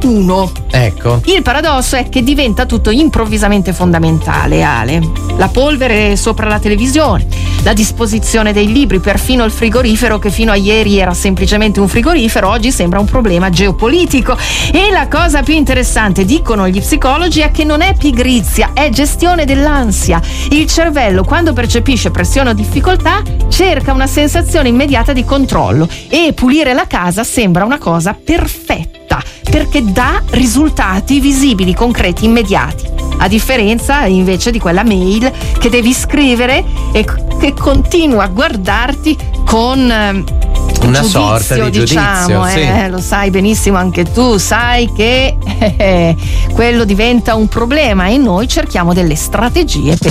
uno. Ecco. Il paradosso è che diventa tutto improvvisamente fondamentale, Ale. La polvere sopra la televisione, la disposizione dei libri, perfino il frigorifero che fino a ieri era semplicemente un frigorifero, oggi sembra un problema geopolitico. E la cosa più interessante, dicono gli psicologi, è che non è pigrizia, è gestione dell'ansia. Il cervello, quando percepisce pressione o difficoltà, cerca una sensazione immediata di controllo e pulire la casa sembra una cosa perfetta, perché dà risultati visibili, concreti, immediati. A differenza invece di quella mail che devi scrivere e che continua a guardarti con una giudizio, sorta di giudizio, diciamo, sì. Lo sai benissimo anche tu, sai che quello diventa un problema e noi cerchiamo delle strategie per